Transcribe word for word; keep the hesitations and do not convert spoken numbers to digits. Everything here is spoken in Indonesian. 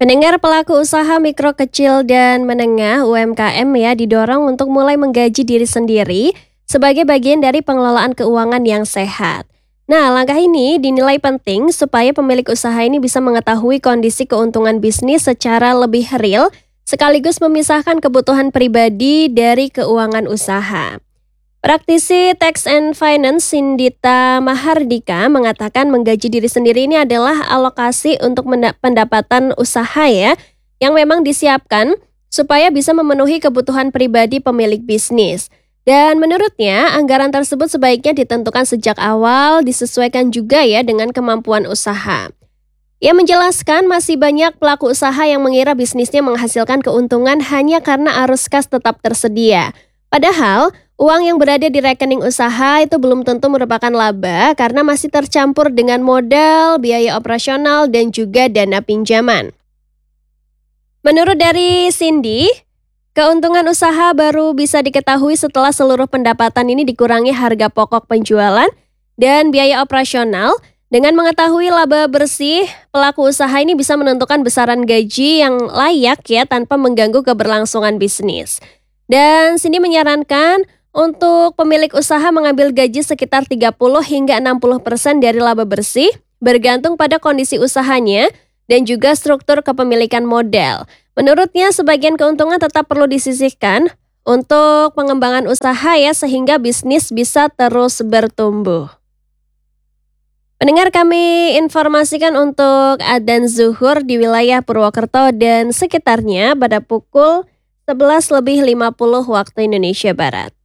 Pendengar, pelaku usaha mikro kecil dan menengah U M K M ya didorong untuk mulai menggaji diri sendiri sebagai bagian dari pengelolaan keuangan yang sehat. Nah, langkah ini dinilai penting supaya pemilik usaha ini bisa mengetahui kondisi keuntungan bisnis secara lebih real sekaligus memisahkan kebutuhan pribadi dari keuangan usaha. Praktisi Tax and Finance Sindita Mahardika mengatakan menggaji diri sendiri ini adalah alokasi untuk menda- pendapatan usaha ya, yang memang disiapkan supaya bisa memenuhi kebutuhan pribadi pemilik bisnis. Dan menurutnya, anggaran tersebut sebaiknya ditentukan sejak awal, disesuaikan juga ya dengan kemampuan usaha. Ia menjelaskan masih banyak pelaku usaha yang mengira bisnisnya menghasilkan keuntungan hanya karena arus kas tetap tersedia. Padahal, uang yang berada di rekening usaha itu belum tentu merupakan laba karena masih tercampur dengan modal, biaya operasional, dan juga dana pinjaman. Menurut dari Cindy, keuntungan usaha baru bisa diketahui setelah seluruh pendapatan ini dikurangi harga pokok penjualan dan biaya operasional. Dengan mengetahui laba bersih, pelaku usaha ini bisa menentukan besaran gaji yang layak ya tanpa mengganggu keberlangsungan bisnis. Dan Cindy menyarankan untuk pemilik usaha mengambil gaji sekitar tiga puluh hingga enam puluh persen dari laba bersih, bergantung pada kondisi usahanya dan juga struktur kepemilikan modal. Menurutnya, sebagian keuntungan tetap perlu disisihkan untuk pengembangan usaha ya, sehingga bisnis bisa terus bertumbuh. Pendengar, kami informasikan untuk adzan zuhur di wilayah Purwokerto dan sekitarnya pada pukul sebelas lebih lima puluh waktu Indonesia Barat.